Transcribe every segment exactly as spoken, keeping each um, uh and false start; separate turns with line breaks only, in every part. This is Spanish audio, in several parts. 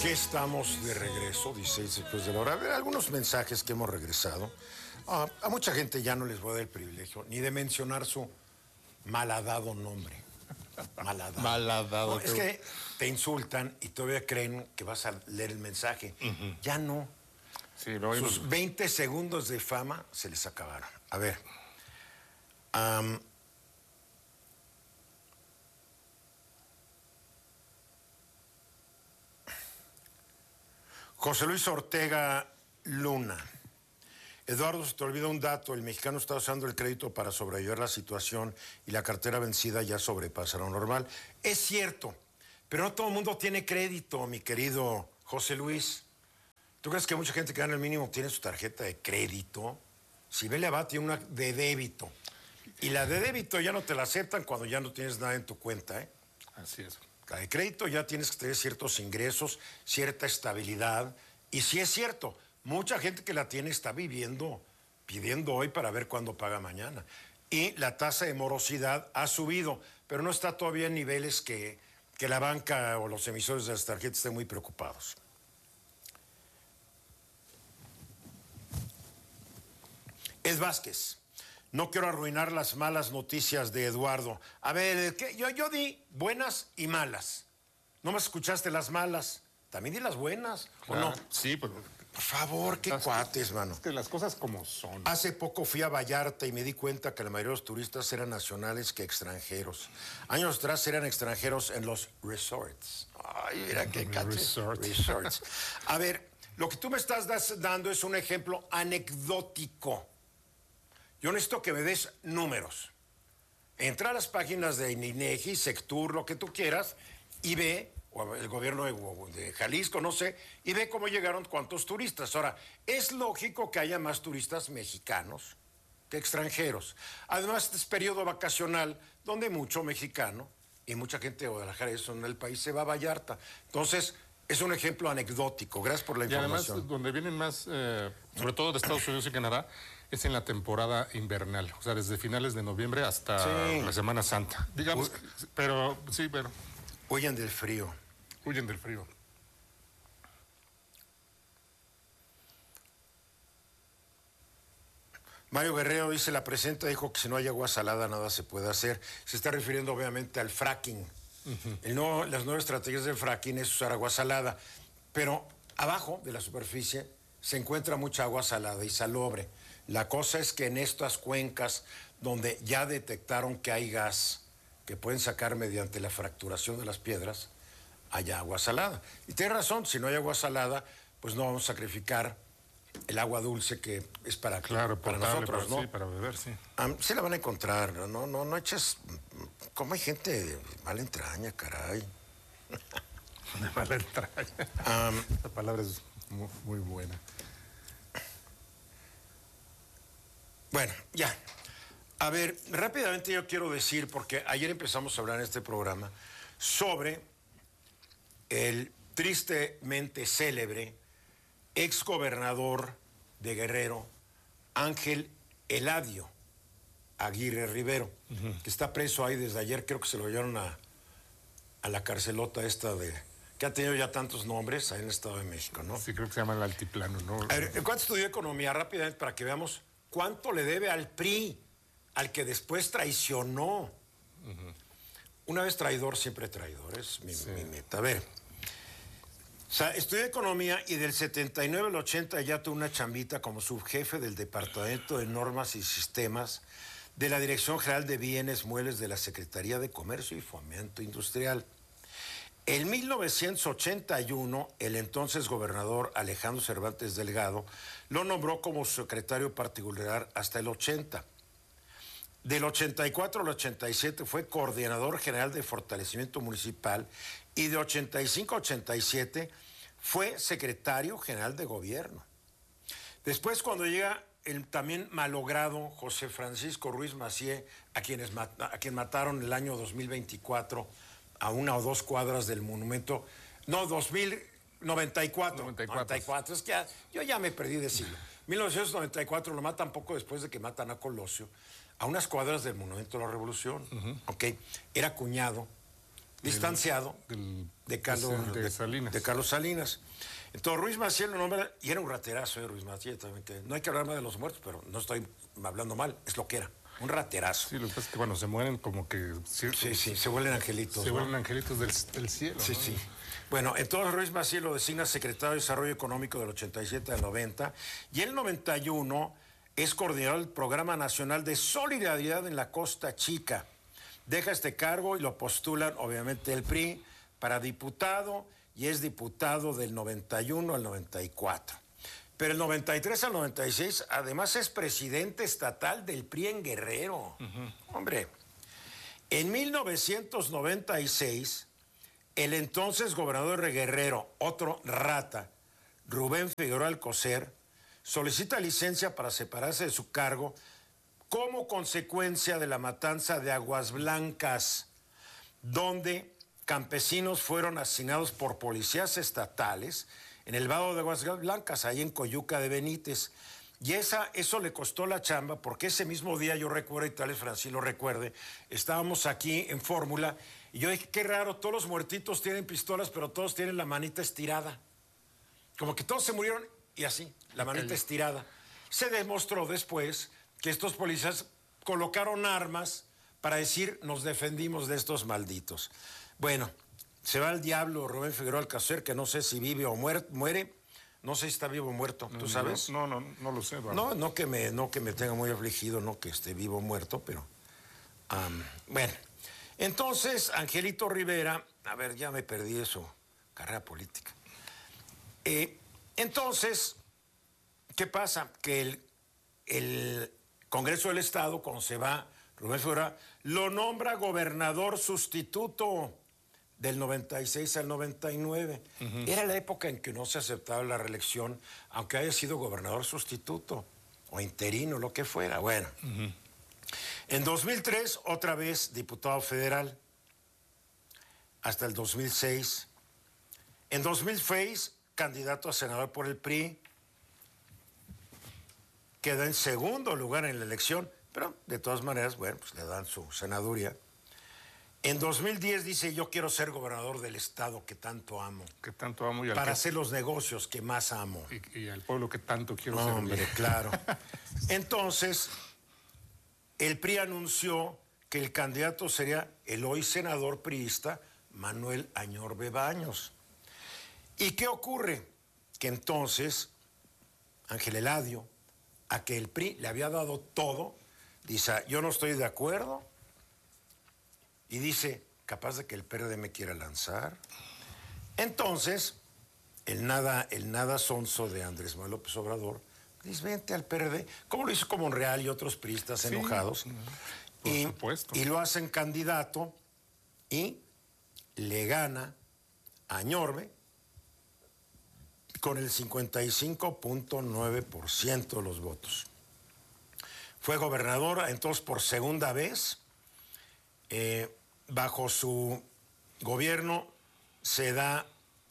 Sí estamos de regreso, dieciséis después de la hora. A ver, algunos mensajes que hemos regresado. Ah, a mucha gente ya no les voy a dar el privilegio ni de mencionar su malhadado nombre. Malhadado.
Malhadado.
No, es que te insultan y todavía creen que vas a leer el mensaje. Uh-huh. Ya no.
Sí, no,
Sus
no.
veinte segundos de fama se les acabaron. A ver. Um, José Luis Ortega Luna. Eduardo, se te olvida un dato. El mexicano está usando el crédito para sobrellevar la situación y la cartera vencida ya sobrepasa lo normal. Es cierto, pero no todo el mundo tiene crédito, mi querido José Luis. ¿Tú crees que mucha gente que gana el mínimo tiene su tarjeta de crédito? Si Belia va, tiene una de débito. Y la de débito ya no te la aceptan cuando ya no tienes nada en tu cuenta, ¿eh?
Así es.
La de crédito ya tienes que tener ciertos ingresos, cierta estabilidad. Y sí es cierto, mucha gente que la tiene está viviendo, pidiendo hoy para ver cuándo paga mañana. Y la tasa de morosidad ha subido, pero no está todavía en niveles que, que la banca o los emisores de las tarjetas estén muy preocupados. Ed Vázquez. No quiero arruinar las malas noticias de Eduardo. A ver, ¿qué? Yo, yo di buenas y malas. ¿No me escuchaste las malas? También di las buenas,
Claro,
¿o no?
Sí, pero...
Por favor, qué
las,
cuates, mano.
Es que las cosas como son.
Hace poco fui a Vallarta y me di cuenta que la mayoría de los turistas eran nacionales que extranjeros. Años atrás eran extranjeros en los resorts. Ay, mira qué cates.
Resort.
Resorts. A ver, lo que tú me estás das, dando es un ejemplo anecdótico. Yo necesito que me des números. Entra a las páginas de INEGI, Sectur, lo que tú quieras, y ve, o el gobierno de, de Jalisco, no sé, y ve cómo llegaron cuántos turistas. Ahora, es lógico que haya más turistas mexicanos que extranjeros. Además, este es periodo vacacional donde mucho mexicano y mucha gente de Guadalajara, eso en el país, se va a Vallarta. Entonces, es un ejemplo anecdótico. Gracias por la información.
Y además, donde vienen más, eh, sobre todo de Estados Unidos y Canadá, es en la temporada invernal, o sea, desde finales de noviembre hasta sí. la Semana Santa. Digamos, Uy. pero sí, pero...
Huyen del frío.
Huyen del frío.
Mario Guerrero dice, la presidenta dijo que si no hay agua salada nada se puede hacer. Se está refiriendo obviamente al fracking. Uh-huh. El nuevo, las nuevas estrategias del fracking es usar agua salada, pero abajo de la superficie se encuentra mucha agua salada y salobre. La cosa es que en estas cuencas donde ya detectaron que hay gas que pueden sacar mediante la fracturación de las piedras, hay agua salada. Y tiene razón, si no hay agua salada, pues no vamos a sacrificar el agua dulce que es para,
claro,
para
potable,
nosotros,
para,
¿no?
Sí, para beber, sí.
Um, sí la van a encontrar, no, no, no, no eches... Como hay gente de mala entraña, caray.
De mala entraña. Um, Esa palabra es muy, muy buena.
Bueno, ya. A ver, rápidamente yo quiero decir, porque ayer empezamos a hablar en este programa sobre el tristemente célebre exgobernador de Guerrero, Ángel Eladio Aguirre Rivero, uh-huh. que está preso ahí desde ayer. Creo que se lo llevaron a, a la carcelota esta de... que ha tenido ya tantos nombres ahí en el Estado de México, ¿no?
Sí, creo que se llama el Altiplano, ¿no?
A ver, ¿cuánto estudió economía? Rápidamente, para que veamos cuánto le debe al P R I, al que después traicionó. Uh-huh. Una vez traidor, siempre traidor, es mi, sí. mi meta. A ver, o sea, estudió economía y del setenta y nueve al ochenta ya tuvo una chambita como subjefe del Departamento de Normas y Sistemas de la Dirección General de Bienes Muebles de la Secretaría de Comercio y Fomento Industrial. En mil novecientos ochenta y uno, el entonces gobernador Alejandro Cervantes Delgado lo nombró como secretario particular hasta el ochenta. Del ochenta y cuatro al ochenta y siete fue coordinador general de fortalecimiento municipal y de ochenta y cinco a ochenta y siete fue secretario general de gobierno. Después, cuando llega el también malogrado José Francisco Ruiz Massieu, a, quienes, a quien mataron el año dos mil veinticuatro a una o dos cuadras del monumento, no, dos mil noventa y cuatro.
noventa y cuatro.
noventa y cuatro, es que ya, yo ya me perdí de siglo. mil novecientos noventa y cuatro lo matan poco después de que matan a Colosio, a unas cuadras del Monumento a la Revolución. Uh-huh. ¿Okay? Era cuñado distanciado
del,
de, Carlos,
de, de, Salinas.
de Carlos Salinas. Entonces Ruiz Maciel lo nombra, y era un raterazo, eh, Ruiz Maciel también, que no hay que hablar más de los muertos, pero no estoy hablando mal, es lo que era, un raterazo.
Sí, lo que pasa es que cuando se mueren como que...
Cierto, sí, sí, se vuelven angelitos.
Se
¿no?
vuelven angelitos del, del cielo.
Sí,
¿no?
sí. Bueno, entonces Ruiz Maciel lo designa secretario de Desarrollo Económico del ochenta y siete al noventa, y en el noventa y uno es coordinador del Programa Nacional de Solidaridad en la Costa Chica. Deja este cargo y lo postulan, obviamente, el P R I para diputado, y es diputado del noventa y uno al noventa y cuatro. Pero el noventa y tres al noventa y seis, además, es presidente estatal del P R I en Guerrero. Uh-huh. Hombre, en mil novecientos noventa y seis, el entonces gobernador de Guerrero, otro rata, Rubén Figueroa Alcocer, solicita licencia para separarse de su cargo como consecuencia de la matanza de Aguas Blancas, donde campesinos fueron asesinados por policías estatales en el vado de Aguas Blancas, ahí en Coyuca de Benítez. Y esa, eso le costó la chamba, porque ese mismo día, yo recuerdo, y tal vez Francis lo recuerde, estábamos aquí en Fórmula, y yo dije, qué raro, todos los muertitos tienen pistolas, pero todos tienen la manita estirada. Como que todos se murieron, y así, la manita okay. estirada. Se demostró después que estos policías colocaron armas para decir, nos defendimos de estos malditos. Bueno, se va al diablo Rubén Figueroa Alcocer, que no sé si vive o muere, muere. No sé si está vivo o muerto, ¿tú sabes?
No, no, no, no lo sé. Bueno.
No, no que, me, no que me tenga muy afligido, no que esté vivo o muerto, pero... Um, bueno, entonces, Angelito Rivera, a ver, ya me perdí eso, carrera política. Eh, entonces, ¿qué pasa? Que el, el Congreso del Estado, cuando se va Rubén Figueroa, lo nombra gobernador sustituto del noventa y seis al noventa y nueve. Uh-huh. Era la época en que no se aceptaba la reelección, aunque haya sido gobernador sustituto o interino, lo que fuera. Bueno, uh-huh. En dos mil tres, otra vez diputado federal, hasta el dos mil seis. En dos mil seis, candidato a senador por el P R I, queda en segundo lugar en la elección, pero de todas maneras, bueno, pues le dan su senaduría. En dos mil diez dice, yo quiero ser gobernador del estado que tanto amo.
Que tanto amo. Y al
para
que...
hacer los negocios que más amo.
Y, y al pueblo que tanto quiero
no,
ser.
Hombre, claro. Entonces, el P R I anunció que el candidato sería el hoy senador priista Manuel Añorbe Baños. ¿Y qué ocurre? Que entonces Ángel Eladio, a que el P R I le había dado todo, dice, yo no estoy de acuerdo. Y dice, capaz de que el P R D me quiera lanzar. Entonces, el nada, el nada sonso de Andrés Manuel López Obrador, dice, vente al P R D, como lo hizo con Monreal y otros priistas sí, enojados.
Por
y,
supuesto.
Y lo hacen candidato y le gana a Añorbe con el cincuenta y cinco punto nueve por ciento de los votos. Fue gobernador entonces por segunda vez. Eh, bajo su gobierno se da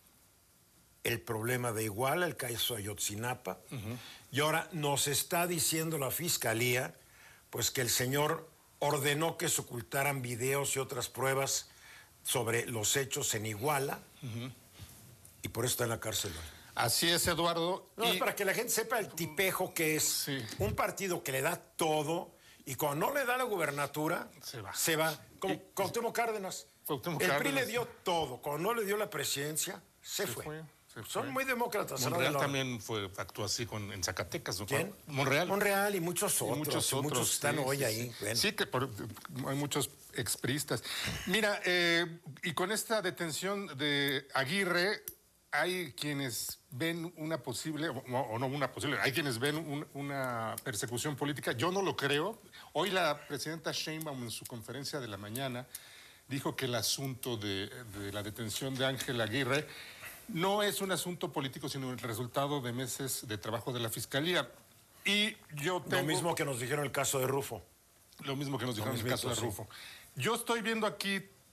el problema de Iguala, el caso Ayotzinapa, uh-huh. y ahora nos está diciendo la Fiscalía pues que el señor ordenó que se ocultaran videos y otras pruebas sobre los hechos en Iguala, uh-huh. y por eso está en la cárcel.
Así es, Eduardo.
No, y... es para que la gente sepa el tipejo que es sí. un partido que le da todo. Y cuando no le da la gubernatura, se va. Se va. Como Cuauhtémoc Cárdenas.
Cuauhtémoc
el
Cárdenas.
P R I le dio todo. Cuando no le dio la presidencia, se, se fue. fue se Son fue. muy demócratas.
Monreal ¿no? también fue, actuó así con, en Zacatecas. ¿no?
¿Quién?
Monreal.
Monreal y muchos otros. Y muchos, otros, muchos están
sí,
hoy
sí,
ahí.
Sí,
bueno.
sí que por, hay muchos expristas. Mira, eh, y con esta detención de Aguirre, hay quienes ven una posible, o no una posible, hay quienes ven un, una persecución política. Yo no lo creo. Hoy la presidenta Sheinbaum en su conferencia de la mañana dijo que el asunto de, de la detención de Ángel Aguirre no es un asunto político, sino el resultado de meses de trabajo de la Fiscalía. Y yo tengo...
Lo mismo que nos dijeron el caso de Rufo.
Lo mismo que nos dijeron el caso de Rufo.
Sí.
Yo estoy viendo aquí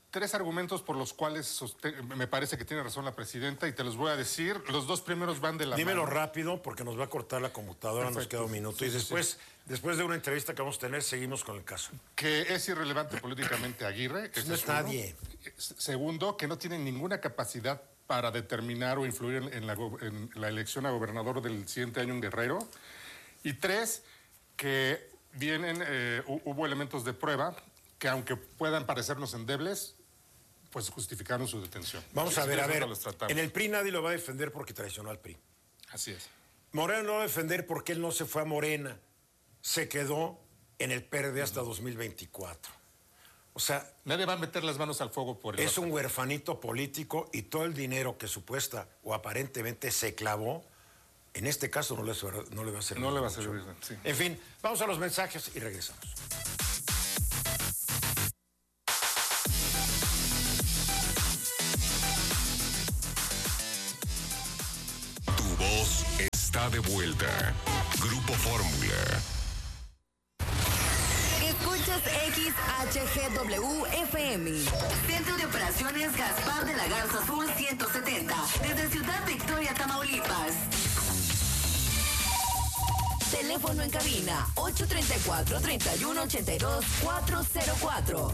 tres argumentos por los cuales soste- me parece que tiene razón la presidenta y te los voy a decir. Los dos primeros van de la
Dímelo
mano.
rápido porque nos va a cortar la computadora, Perfecto. Nos queda un minuto. Sí, y después, sí, sí. después de una entrevista que vamos a tener, seguimos con el caso.
Que es irrelevante políticamente Aguirre.
No es nadie.
Segundo, que no tiene ninguna capacidad para determinar o influir en, en, la, en la elección a gobernador del siguiente año en Guerrero. Y tres, que vienen, eh, hubo elementos de prueba que aunque puedan parecernos endebles, pues justificaron su detención.
Vamos a ver, a ver, en el P R I nadie lo va a defender porque traicionó al P R I.
Así es.
Morena no lo va a defender porque él no se fue a Morena, se quedó en el P R D hasta dos mil veinticuatro. O sea...
Nadie va a meter las manos al fuego por él.
Es un huerfanito político y todo el dinero que supuesta o aparentemente se clavó, en este caso no le, no le va a servir.
No le va a servir, sí.
En fin, vamos a los mensajes y regresamos.
Está de vuelta. Grupo Fórmula.
Escuchas X H G W F M. Centro de Operaciones Gaspar de la Garza Sur ciento setenta. Desde Ciudad Victoria, Tamaulipas. Teléfono en cabina ocho tres cuatro, tres uno ocho dos, cuatro cero cuatro.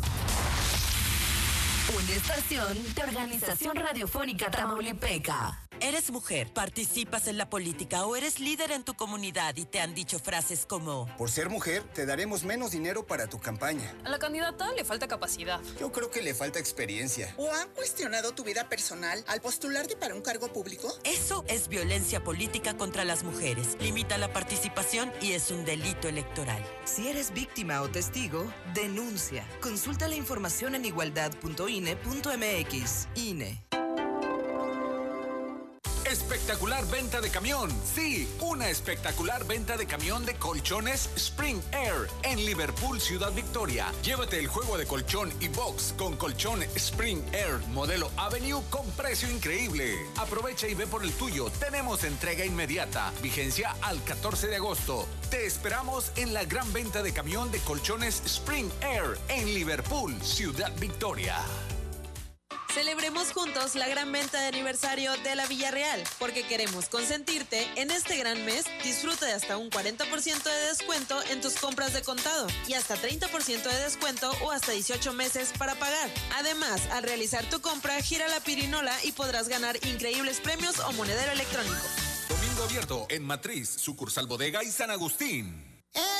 Una estación de Organización Radiofónica Tamaulipeca.
¿Eres mujer, participas en la política o eres líder en tu comunidad y te han dicho frases como:
por ser mujer, te daremos menos dinero para tu campaña?
A la candidata le falta capacidad.
Yo creo que le falta experiencia.
¿O han cuestionado tu vida personal al postularte para un cargo público?
Eso es violencia política contra las mujeres. Limita la participación y es un delito electoral.
Si eres víctima o testigo, denuncia. Consulta la información en igualdad punto I N E punto M X. I N E.
Espectacular venta de camión. Sí, una espectacular venta de camión de colchones Spring Air en Liverpool, Ciudad Victoria. Llévate el juego de colchón y box con colchón Spring Air modelo Avenue con precio increíble. Aprovecha y ve por el tuyo. Tenemos entrega inmediata. Vigencia al catorce de agosto. Te esperamos en la gran venta de camión de colchones Spring Air en Liverpool, Ciudad Victoria.
Celebremos juntos la gran venta de aniversario de la Villarreal, porque queremos consentirte en este gran mes. Disfruta de hasta un cuarenta por ciento de descuento en tus compras de contado y hasta treinta por ciento de descuento o hasta dieciocho meses para pagar. Además, al realizar tu compra, gira la pirinola y podrás ganar increíbles premios o monedero electrónico.
Domingo abierto en Matriz, sucursal Bodega y San Agustín.